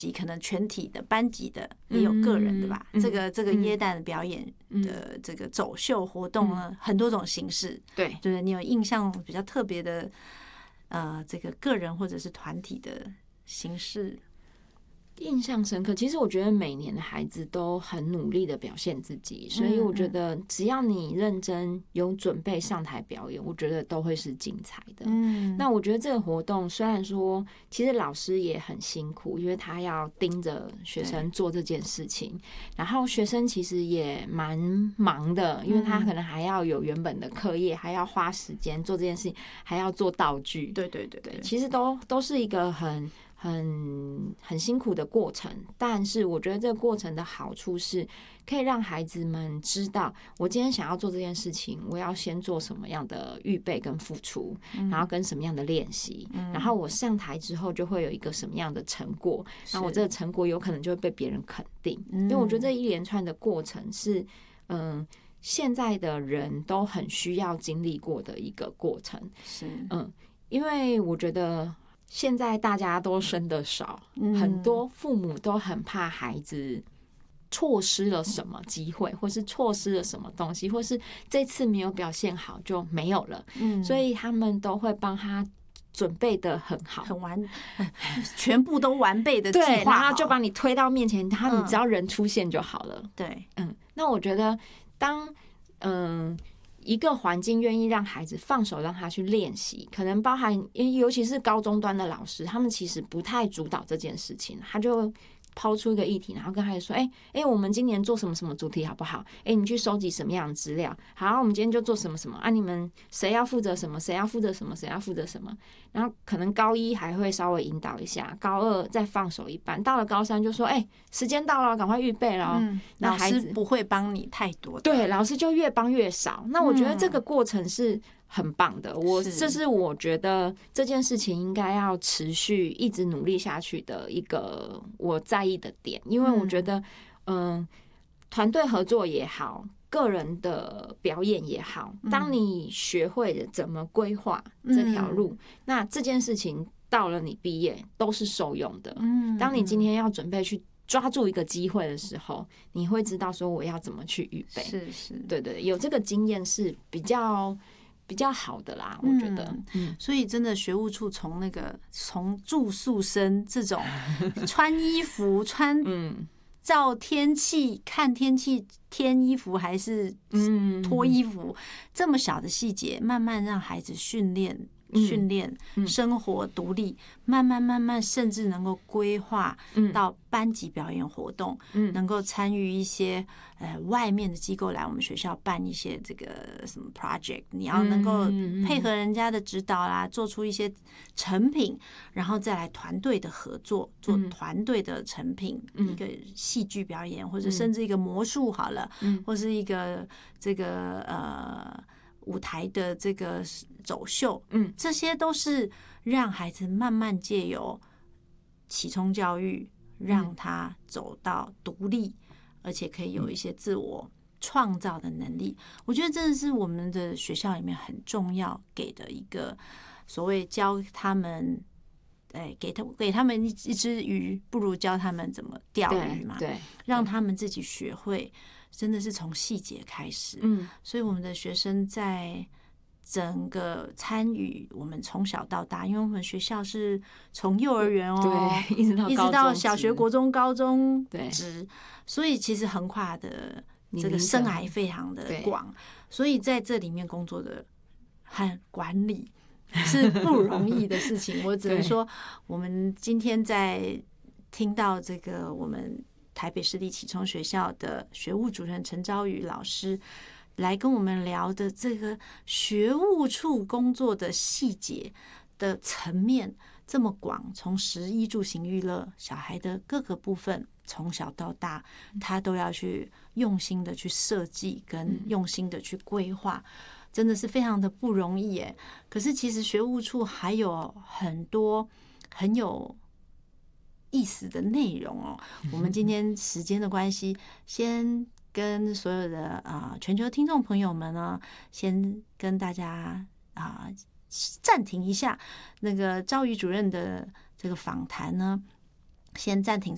可能全体的班级的，也有个人的吧。这个耶诞的表演的这个走秀活动呢，很多种形式。 对， 你有印象比较特别的这个个人或者是团体的形式？ 印象深刻。其实我觉得每年的孩子都很努力的表现自己，所以我觉得只要你认真有准备上台表演，我觉得都会是精彩的。那我觉得这个活动虽然说其实老师也很辛苦，因为他要盯着学生做这件事情，然后学生其实也蛮忙的，因为他可能还要有原本的课业，还要花时间做这件事情，还要做道具。对，其实都是一个很辛苦的过程，但是我觉得这个过程的好处是可以让孩子们知道，我今天想要做这件事情，我要先做什么样的预备跟付出，然后跟什么样的练习，然后我上台之后就会有一个什么样的成果，然后我这个成果有可能就会被别人肯定。因为我觉得这一连串的过程是现在的人都很需要经历过的一个过程。因为我觉得现在大家都生得少，很多父母都很怕孩子错失了什么机会，或是错失了什么东西，或是这次没有表现好就没有了。所以他们都会帮他准备的很好， 全部都完备的计划好， 对，然后就把你推到面前，然后你只要人出现就好了。 对， 那我觉得当一个环境愿意让孩子放手让他去练习，可能包含尤其是高中端的老师，他们其实不太主导这件事情，他就抛出一个议题，然后跟孩子说我们今年做什么什么主题好不好？你去收集什么样的资料？好，我们今天就做什么什么啊？你们谁要负责什么？谁要负责什么？谁要负责什么？然后可能高一还会稍微引导一下，高二再放手一半，到了高三就说时间到了，赶快预备了。 老师不会帮你太多的， 对，老师就越帮越少。那我觉得这个过程是很棒的，这是我觉得这件事情应该要持续一直努力下去的一个我在意的点，因为我觉得团队合作也好，个人的表演也好，当你学会了怎么规划这条路，那这件事情到了你毕业都是受用的。当你今天要准备去抓住一个机会的时候，你会知道说我要怎么去预备。对，有这个经验是比较好的啦，我觉得。 所以真的学务处从住宿生这种穿衣服照天气看天气添衣服还是脱衣服这么小的细节，慢慢让孩子训练生活独立，慢慢甚至能够规划到班级表演活动，能够参与一些外面的机构来我们学校办一些这个什么 project， 你要能够配合人家的指导啦，做出一些成品，然后再来团队的合作，做团队的成品，一个戏剧表演，或者甚至一个魔术好了，或是一个这个舞台的这个走秀，这些都是让孩子慢慢借由启聪教育，让他走到独立，而且可以有一些自我创造的能力。我觉得真的是我们的学校里面很重要给的一个所谓教他们，给他们一只鱼，不如教他们怎么钓鱼嘛，对，让他们自己学会。真的是从细节开始，所以我们的学生在整个参与我们从小到大，因为我们学校是从幼儿园对一直到小学、国中、高中职，所以其实横跨的这个生涯非常的广，所以在这里面工作的和管理是不容易的事情。我只能说，我们今天在听到这个我们台北市立启聪学校的学务主任陈昭宇老师来跟我们聊的这个学务处工作的细节的层面这么广，从食衣住行娱乐小孩的各个部分，从小到大他都要去用心的去设计跟用心的去规划，真的是非常的不容易耶。可是其实学务处还有很多很有意思的内容哦。我们今天时间的关系，先跟所有的全球听众朋友们呢，先跟大家暂停一下那个昭宇主任的这个访谈呢，先暂停在